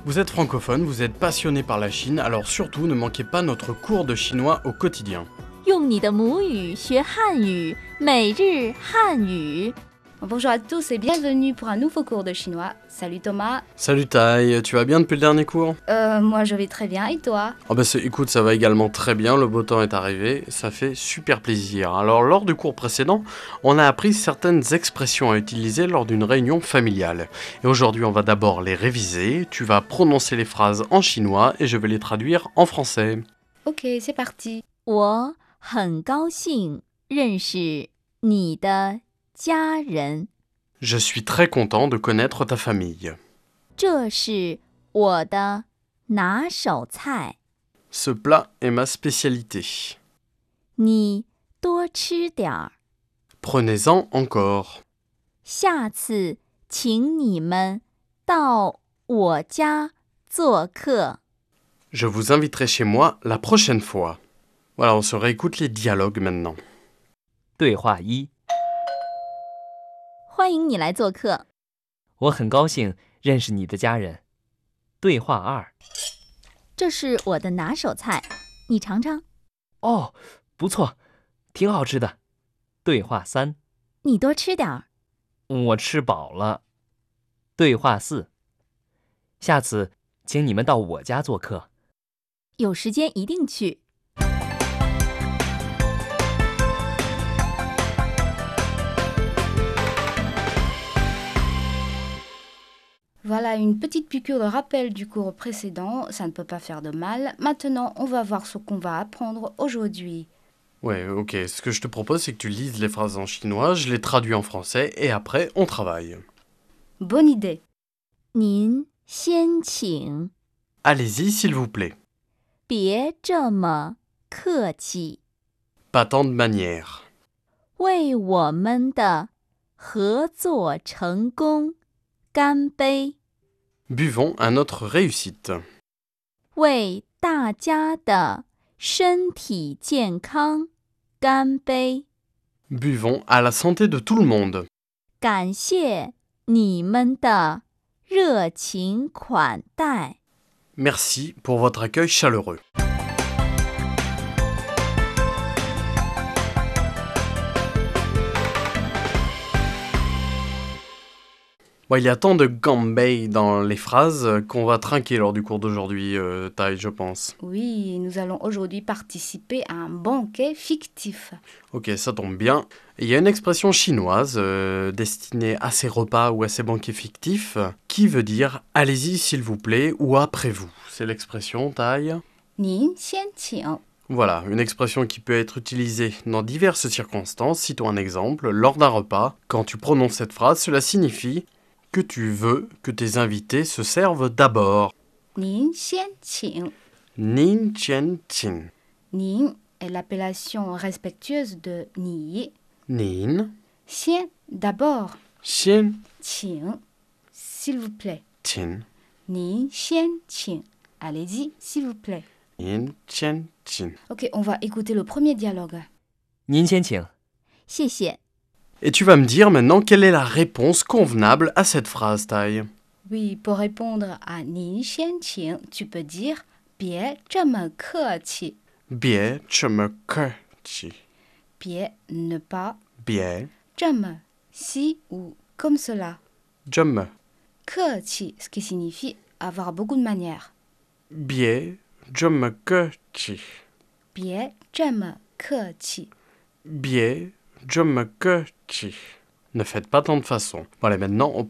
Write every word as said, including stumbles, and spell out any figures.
Vous êtes francophone, vous êtes passionné par la Chine, alors surtout ne manquez pas notre cours de chinois au quotidien. 用你的母语学汉语，每日汉语。 Bonjour à tous et bienvenue pour un nouveau cours de chinois. Salut Thomas. Salut Tai, tu vas bien depuis le dernier cours? Euh, moi je vais très bien et toi? Oh bah écoute, ça va également très bien, le beau temps est arrivé, ça fait super plaisir. Alors lors du cours précédent, on a appris certaines expressions à utiliser lors d'une réunion familiale. Et aujourd'hui on va d'abord les réviser, tu vas prononcer les phrases en chinois et je vais les traduire en français. Ok, c'est parti. 我很高兴认识你的家人。 Je suis très content de connaître ta famille. 这是我的拿手菜。 Ce plat est ma spécialité. 你多吃点儿。 Prenez-en encore. 下次请你们到我家做客。 Je vous inviterai chez moi la prochaine fois. Voilà, on se réécoute les dialogues maintenant. 对话一， 欢迎你来做客。 我很高兴认识你的家人。对话二， 这是我的拿手菜，你尝尝。 哦，不错，挺好吃的。对话三， 你多吃点儿。 我吃饱了。对话四，下次请你们到我家做客。 有时间一定去。 Voilà une petite piqûre de rappel du cours précédent, ça ne peut pas faire de mal. Maintenant, on va voir ce qu'on va apprendre aujourd'hui. Ouais, ok, ce que je te propose, c'est que tu lises les phrases en chinois, je les traduis en français, et après, on travaille. Bonne idée. 您先请， Allez-y, s'il vous plaît. 别这么客气， Pas tant de manières. 为我们的合作成功干杯， Buvons à notre réussite. 为大家的身体健康干杯， Buvons à la santé de tout le monde. 感谢你们的热情款待。 Merci pour votre accueil chaleureux. Bon, il y a tant de gambei dans les phrases qu'on va trinquer lors du cours d'aujourd'hui, euh, Tai, je pense. Oui, nous allons aujourd'hui participer à un banquet fictif. Ok, ça tombe bien. Il y a une expression chinoise euh, destinée à ces repas ou à ces banquets fictifs qui veut dire « allez-y s'il vous plaît » ou « après vous ». C'est l'expression, Tai. 您先请. Voilà, une expression qui peut être utilisée dans diverses circonstances. Citons un exemple. Lors d'un repas, quand tu prononces cette phrase, cela signifie que tu veux que tes invités se servent d'abord. 您先请. Nin chen chin. 您 est l'appellation respectueuse de 你. Nin, 先 d'abord. xian, 请 s'il vous plaît. chin. 您先请. Allez-y, s'il vous plaît. Nin chen chin. Ok, on va écouter le premier dialogue. 您先请。 谢谢。 Et tu vas me dire maintenant quelle est la réponse convenable à cette phrase, Tai. Oui, pour répondre à 您先请, tu peux dire 别这么客气. Bie, cheme ke chi. 别 ne pas, Bie, 这么 si ou comme cela. jeme. 客气, ce qui signifie avoir beaucoup de manières. Bie, jeme ke chi. 别这么客气. Bie, jeme ke chi. Ne faites pas tant de façons. Voilà, maintenant on